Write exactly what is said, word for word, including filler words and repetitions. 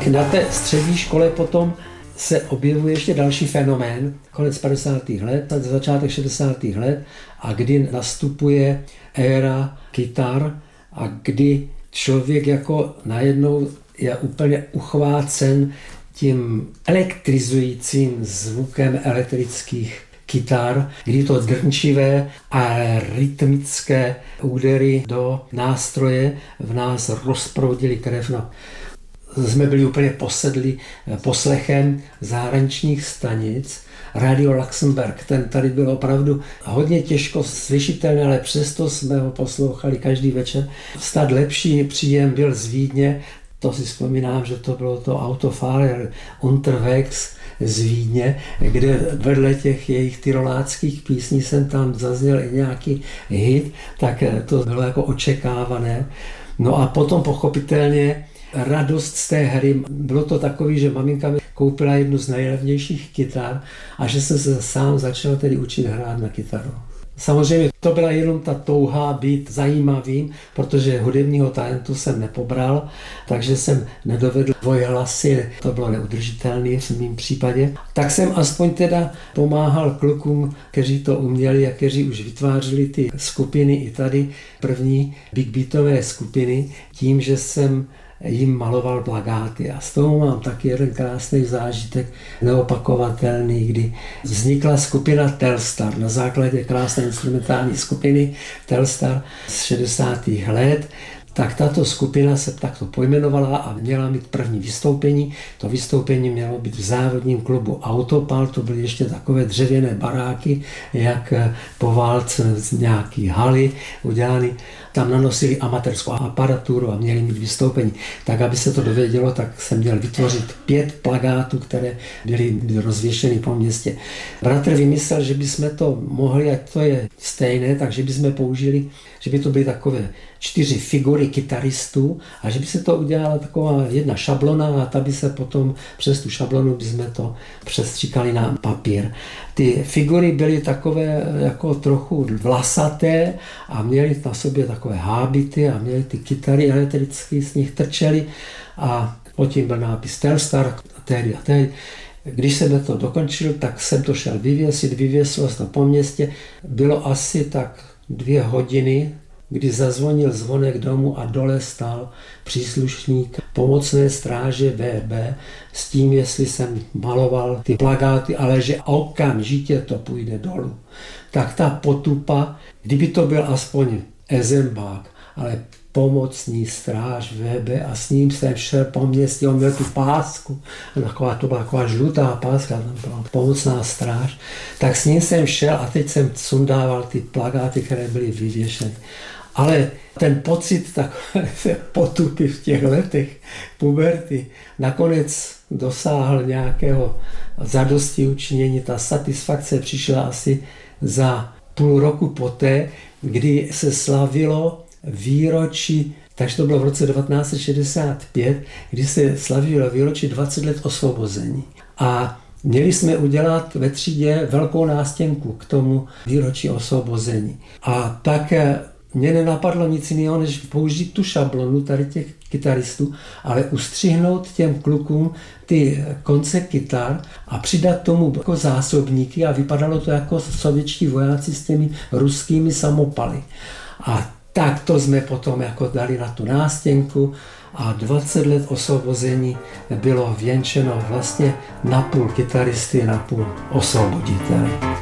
Na té střední škole potom se objevuje ještě další fenomén, konec padesátých let, začátek šedesátých let, a kdy nastupuje éra kytar a kdy člověk jako najednou je úplně uchvácen tím elektrizujícím zvukem elektrických kytar, kdy to drnčivé a rytmické údery do nástroje v nás rozproudily krev. No, jsme byli úplně posedli poslechem zahraničních stanic. Radio Luxemburg, ten tady byl opravdu hodně těžko slyšitelný, ale přesto jsme ho poslouchali každý večer. Snad lepší příjem byl z Vídně, to si vzpomínám, že to bylo to Autofahrer Unterwegs z Vídně, kde vedle těch jejich tyroláckých písní jsem tam zazněl i nějaký hit, tak to bylo jako očekávané. No a potom pochopitelně radost z té hry, bylo to takový, že maminka mi koupila jednu z nejlevnějších kytar a že jsem se sám začal tedy učit hrát na kytaru. Samozřejmě to byla jenom ta touha být zajímavým, protože hudebního talentu jsem nepobral, takže jsem nedovedl dvojhlasy, to bylo neudržitelné v mém případě. Tak jsem aspoň teda pomáhal klukům, kteří to uměli a kteří už vytvářeli ty skupiny i tady, první big beatové skupiny, tím, že jsem jim maloval plakáty. A z toho mám taky jeden krásný zážitek, neopakovatelný, kdy vznikla skupina Telstar na základě krásné instrumentální skupiny Telstar z šedesátých let. Tak tato skupina se takto pojmenovala a měla mít první vystoupení. To vystoupení mělo být v závodním klubu Autopal, to byly ještě takové dřevěné baráky, jak po válce z nějaký haly udělány. Tam nanosili amatérskou aparaturu a měli mít vystoupení. Tak, aby se to dovědělo, tak jsem měl vytvořit pět plakátů, které byly rozvěšeny po městě. Bratr vymyslel, že bychom to mohli, ať to je stejné, takže bychom použili, že by to byly takové čtyři figury kytaristů a že by se to udělala taková jedna šablona a ta by se potom přes tu šablonu bychom to přestříkali na papír. Ty figury byly takové jako trochu vlasaté a měly na sobě takové hábity a měly ty kytary elektrické, z nich trčely a potom byl nápis Telstar a tehdy a tehdy. Když jsem to dokončil, tak jsem to šel vyvěsit, vyvěsilo se to po městě. Bylo asi tak dvě hodiny, kdy zazvonil zvonek domu a dole stál příslušník pomocné stráže V B s tím, jestli jsem maloval ty plakáty, ale že okamžitě to půjde dolů. Tak ta potupa, kdyby to byl aspoň Ezembák, ale pomocný stráž V B a s ním jsem šel po městě, on měl tu pásku, taková, to byla taková žlutá páska, tam byla pomocná stráž, tak s ním jsem šel a teď jsem sundával ty plakáty, které byly vyvěšeny. Ale ten pocit takové potupy v těch letech puberty nakonec dosáhl nějakého zadostiučinění. Ta satisfakce přišla asi za půl roku poté, kdy se slavilo výročí, takže to bylo v roce devatenáct set šedesát pět, kdy se slavilo výročí dvacet let osvobození. A měli jsme udělat ve třídě velkou nástěnku k tomu výročí osvobození. A tak mě nenapadlo nic jiného, než použít tu šablonu tady těch kytaristů, ale ustřihnout těm klukům ty konce kytar a přidat tomu jako zásobníky a vypadalo to jako sovětští vojáci s těmi ruskými samopaly. A tak to jsme potom jako dali na tu nástěnku a dvacet let osvobození bylo věnčeno vlastně napůl kytaristy, napůl osvoboditeli.